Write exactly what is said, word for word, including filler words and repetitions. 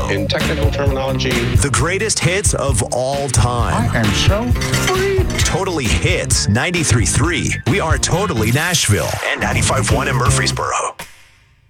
Nashville. In technical terminology, The greatest hits of all time. I am so free. Totally Hits ninety-three point three. We are Totally Nashville. And ninety-five point one in Murfreesboro.